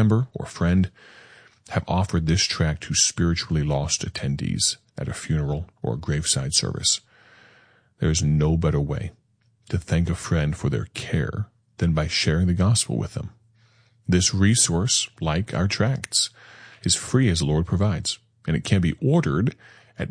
member or friend have offered this track to spiritually lost attendees at a funeral or a graveside service. There is no better way to thank a friend for their care than by sharing the gospel with them. This resource, like our tracts, is free as the Lord provides, and it can be ordered at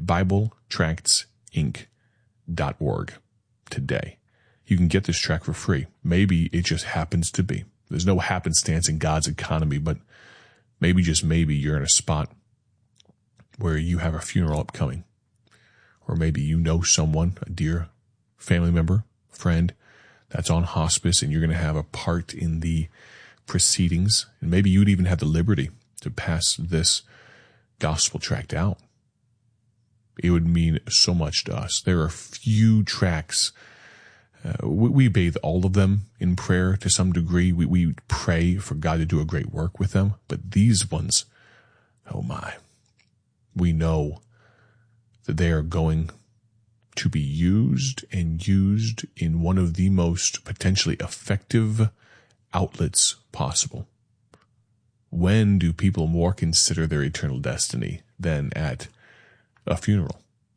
BibleTractsInc.org today. You can get this tract for free. Maybe it just happens to be. There's no happenstance in God's economy, but maybe, just maybe, you're in a spot where you have a funeral upcoming. Or maybe you know someone, a dear family member, friend, that's on hospice, and you're going to have a part in the proceedings. And maybe you'd even have the liberty to pass this gospel tract out. It would mean so much to us. There are few tracts. We bathe all of them in prayer to some degree. We pray for God to do a great work with them. But these ones, oh my, we know that they are going to be used and used in one of the most potentially effective outlets possible. When do people more consider their eternal destiny than at a funeral?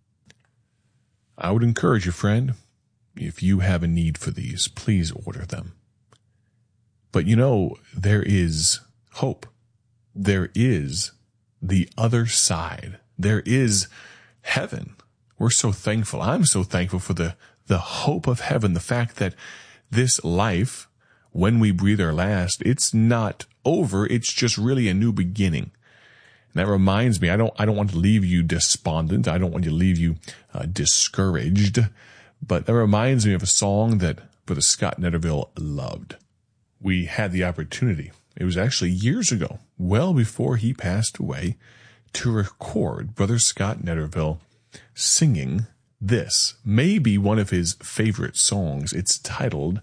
I would encourage you, friend, if you have a need for these, please order them. But you know, there is hope. There is the other side. There is heaven. We're so thankful. I'm so thankful for the hope of heaven, the fact that this life, when we breathe our last, it's not over. It's just really a new beginning. And that reminds me, I don't want to leave you despondent. I don't want to leave you discouraged. But that reminds me of a song that Brother Scott Netterville loved. We had the opportunity, it was actually years ago, well before he passed away, to record Brother Scott Netterville singing this, maybe one of his favorite songs. It's titled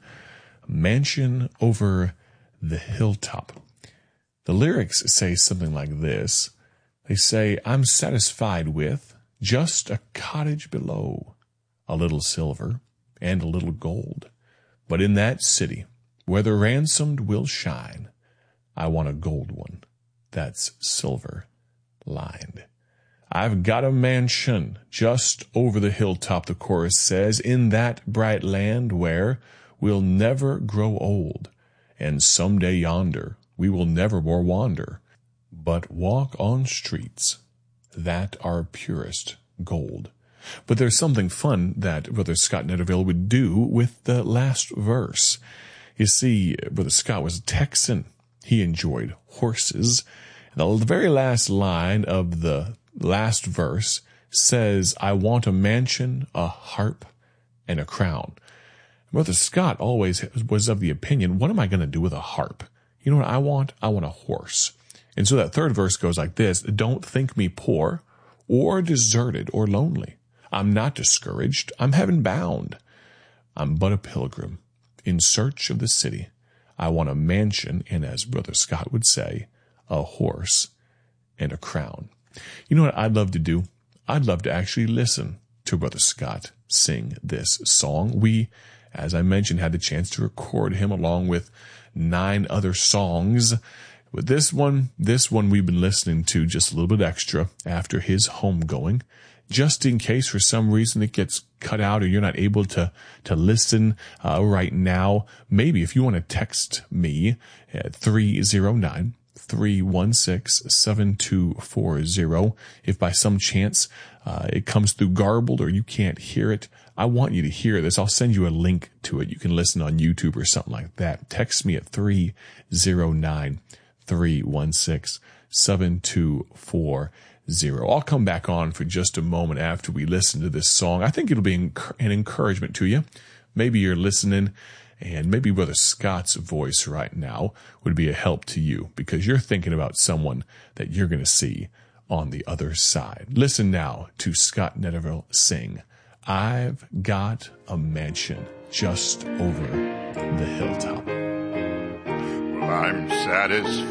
Mansion Over the Hilltop. The lyrics say something like this. They say, I'm satisfied with just a cottage below, a little silver and a little gold. But in that city where the ransomed will shine, I want a gold one that's silver lined. I've got a mansion just over the hilltop, the chorus says, in that bright land where we'll never grow old, and someday yonder we will never more wander, but walk on streets that are purest gold. But there's something fun that Brother Scott Netterville would do with the last verse. You see, Brother Scott was a Texan. He enjoyed horses. And the very last line of the last verse says, I want a mansion, a harp, and a crown. Brother Scott always was of the opinion, what am I going to do with a harp? You know what I want? I want a horse. And so that third verse goes like this, don't think me poor or deserted or lonely. I'm not discouraged. I'm heaven bound. I'm but a pilgrim in search of the city. I want a mansion, and as Brother Scott would say, a horse and a crown. You know what I'd love to do? I'd love to actually listen to Brother Scott sing this song. We, as I mentioned, had the chance to record him along with 9 other songs. But this one we've been listening to just a little bit extra after his homegoing, just in case for some reason it gets cut out or you're not able to listen right now. Maybe if you want to text me at 309-316-7240. If by some chance it comes through garbled or you can't hear it, I want you to hear this. I'll send you a link to it. You can listen on YouTube or something like that. Text me at 309-316-7240. I'll come back on for just a moment after we listen to this song. I think it'll be an encouragement to you. Maybe you're listening, and maybe Brother Scott's voice right now would be a help to you because you're thinking about someone that you're going to see on the other side. Listen now to Scott Netterville sing, I've Got a Mansion Just Over the Hilltop. Well, I'm satisfied